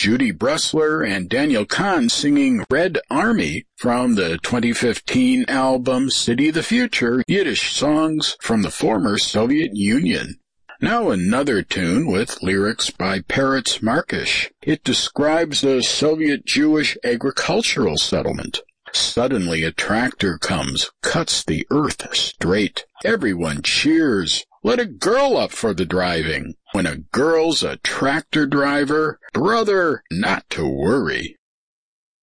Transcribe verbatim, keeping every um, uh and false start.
Judy Bressler and Daniel Kahn singing Red Army from the twenty fifteen album City of the Future, Yiddish songs from the former Soviet Union. Now another tune with lyrics by Peretz Markish. It describes a Soviet Jewish agricultural settlement. Suddenly a tractor comes, cuts the earth straight. Everyone cheers. Let a girl up for the driving. When a girl's a tractor driver, brother, not to worry.